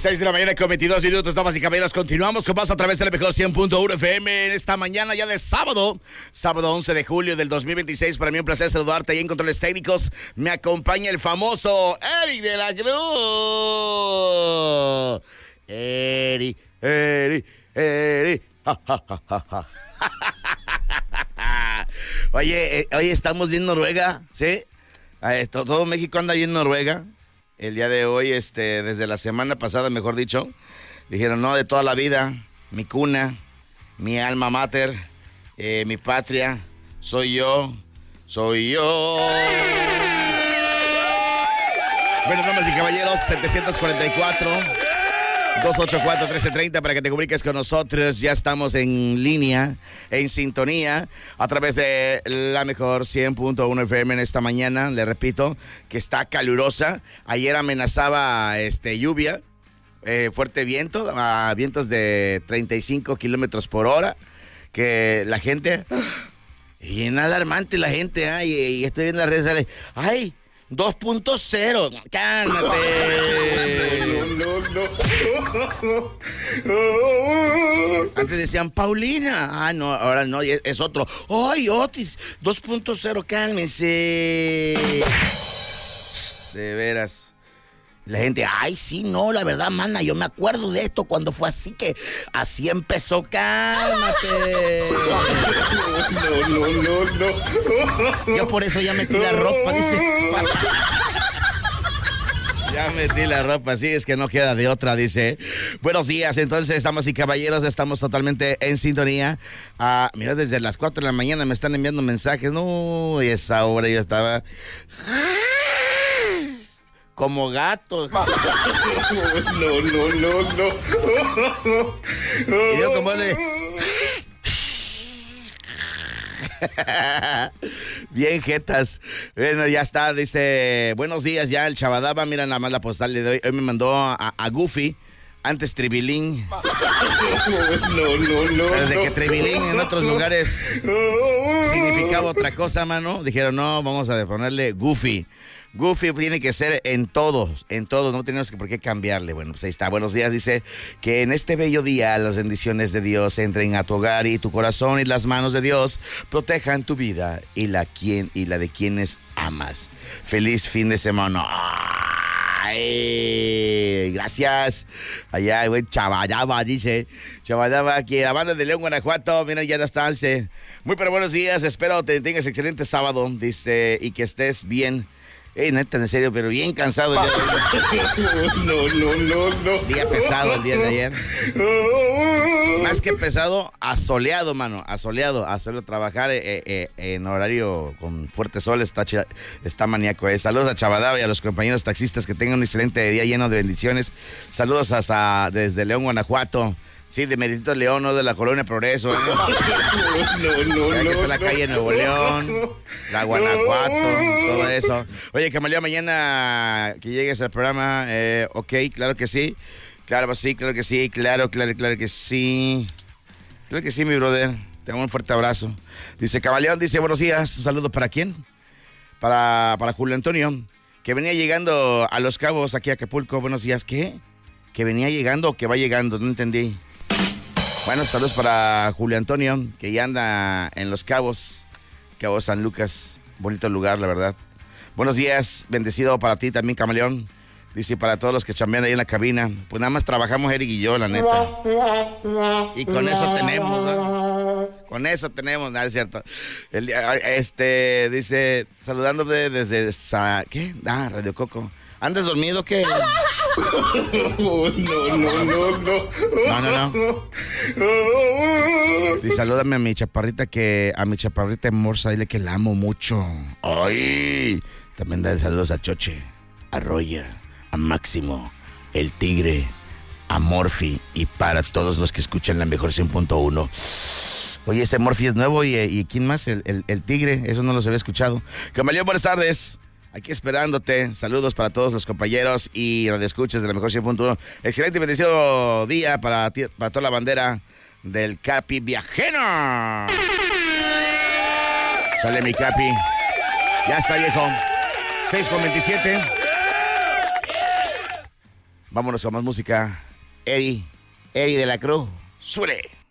6 de la mañana con 22 minutos, damas y caballeros. Continuamos con más a través de la mejor 100.1 FM en esta mañana ya de sábado 11 de julio del 2026. Para mí un placer saludarte ahí en Controles Técnicos. Me acompaña el famoso Eric de la Cruz. Eric. Oye, estamos bien en Noruega, ¿sí? Todo México anda ahí en Noruega. El día de hoy, desde la semana pasada, mejor dicho, dijeron, no, de toda la vida, mi cuna, mi alma mater, mi patria, soy yo. Bueno, damas y caballeros, 744-284-1330 para que te comuniques con nosotros. Ya estamos en línea, en sintonía, a través de la mejor 100.1 FM en esta mañana. Le repito que está calurosa. Ayer amenazaba lluvia, fuerte viento, vientos de 35 kilómetros por hora. Que la gente, y en alarmante la gente, y estoy viendo las redes sociales, ¡ay! 2.0, cálmate. No. Antes decían Paulina. No, ahora no, es otro. ¡Ay, Otis! 2.0, cálmense. De veras. La gente, ay, sí, no, la verdad, mana, yo me acuerdo de esto cuando fue así, que así empezó, cálmate. No. Yo por eso ya metí la ropa, dice. Ya metí la ropa, sí, es que no queda de otra, dice. Buenos días, entonces, damas y caballeros, estamos totalmente en sintonía. Mira, desde las 4 de la mañana me están enviando mensajes, no, y esa hora yo estaba... como gatos. No. Y yo como de... Bien, jetas. Bueno, ya está, dice, buenos días ya, el Chabadaba, mira nada más la postal de hoy. Hoy me mandó a Goofy, antes Tribilín. No. Pero desde que Tribilín en otros lugares significaba otra cosa, mano, dijeron, no, vamos a ponerle Goofy. Goofy tiene que ser en todos, no tenemos por qué cambiarle. Bueno, pues ahí está. Buenos días, dice que en este bello día las bendiciones de Dios entren a tu hogar y tu corazón, y las manos de Dios protejan tu vida y la de quienes amas. Feliz fin de semana. Ay, gracias. Allá, güey, Chabadaba, dice. Chabadaba, aquí, la banda de León, Guanajuato. Mira, ya no están. Muy pero buenos días. Espero te tengas excelente sábado, dice, y que estés bien. Neta, en serio, pero bien cansado. No. Día pesado el día de ayer. Más que pesado, asoleado, mano. Asoleado. Trabajar en horario con fuerte sol está maníaco. Saludos a Chabadaba y a los compañeros taxistas, que tengan un excelente día lleno de bendiciones. Saludos desde León, Guanajuato. Sí, de Meritito León, no de la Colonia Progreso. No. Que está la calle Nuevo León, la Guanajuato, todo eso. Oye, Camaleón, mañana que llegues al programa, ok, claro que sí. Claro que sí. Claro que sí. Claro que sí, mi brother. Te mando un fuerte abrazo. Dice Camaleón, dice, buenos días. Un saludo para ¿quién? Para Julio Antonio, que venía llegando a Los Cabos, aquí a Acapulco. Buenos días. ¿Qué? ¿Que venía llegando o que va llegando? No entendí. Bueno, saludos para Julio Antonio, que ya anda en Los Cabos, Cabo San Lucas. Bonito lugar, la verdad. Buenos días, bendecido para ti también, Camaleón. Dice, para todos los que chambean ahí en la cabina. Pues nada más trabajamos Eric y yo, la neta. Y con eso tenemos, ¿no? Con eso tenemos, nada, es cierto. Dice, saludándote desde... ¿Qué? Radio Coco. ¿Andas dormido o qué? No. Y salúdame a mi chaparrita Morsa, dile que la amo mucho. Ay, también dale saludos a Choche, a Roger, a Máximo, el Tigre, a Morphy, y para todos los que escuchan la mejor 100.1. Oye, ese Morphy es nuevo, y ¿quién más? El Tigre, eso no los había escuchado. Camaleón, buenas tardes. Aquí esperándote. Saludos para todos los compañeros y radioescuchas de la mejor 100.1. Excelente y bendecido día para ti, para toda la bandera del Capi Viajero. Sale mi Capi. Ya está, viejo. 6:27. Vámonos con más música. Eddie de la Cruz. ¡Súbele!